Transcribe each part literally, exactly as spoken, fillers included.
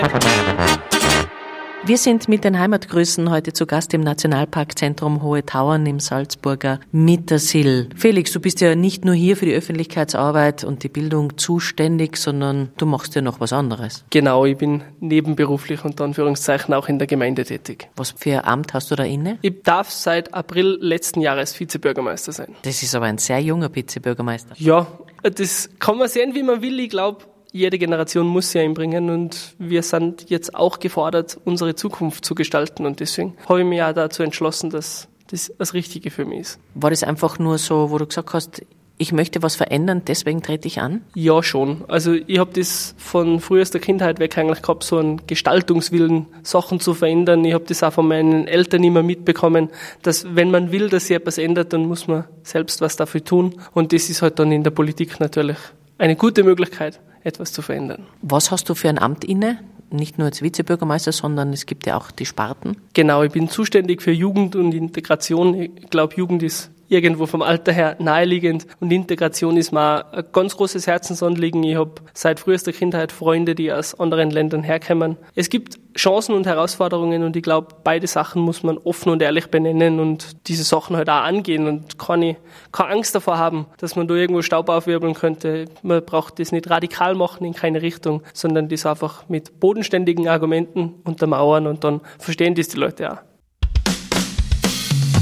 Wir sind mit den Heimatgrüßen heute zu Gast im Nationalparkzentrum Hohe Tauern im Salzburger Mittersill. Felix, du bist ja nicht nur hier für die Öffentlichkeitsarbeit und die Bildung zuständig, sondern du machst ja noch was anderes. Genau, ich bin nebenberuflich unter Anführungszeichen auch in der Gemeinde tätig. Was für ein Amt hast du da inne? Ich darf seit April letzten Jahres Vizebürgermeister sein. Das ist aber ein sehr junger Vizebürgermeister. Ja, das kann man sehen, wie man will. Ich glaube, jede Generation muss sie einbringen und wir sind jetzt auch gefordert, unsere Zukunft zu gestalten und deswegen habe ich mich auch dazu entschlossen, dass das das Richtige für mich ist. War das einfach nur so, wo du gesagt hast, ich möchte was verändern, deswegen trete ich an? Ja, schon. Also ich habe das von frühester Kindheit weg eigentlich gehabt, so einen Gestaltungswillen, Sachen zu verändern. Ich habe das auch von meinen Eltern immer mitbekommen, dass wenn man will, dass sich etwas ändert, dann muss man selbst was dafür tun und das ist halt dann in der Politik natürlich eine gute Möglichkeit, etwas zu verändern. Was hast du für ein Amt inne? Nicht nur als Vizebürgermeister, sondern es gibt ja auch die Sparten. Genau, ich bin zuständig für Jugend und Integration. Ich glaube, Jugend ist irgendwo vom Alter her naheliegend und Integration ist mir ein ganz großes Herzensanliegen. Ich habe seit frühester Kindheit Freunde, die aus anderen Ländern herkommen. Es gibt Chancen und Herausforderungen und ich glaube, beide Sachen muss man offen und ehrlich benennen und diese Sachen halt auch angehen und keine, keine Angst davor haben, dass man da irgendwo Staub aufwirbeln könnte. Man braucht das nicht radikal machen in keine Richtung, sondern das einfach mit bodenständigen Argumenten untermauern und dann verstehen das die Leute auch.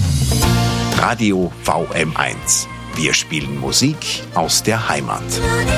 Radio V M eins. Wir spielen Musik aus der Heimat.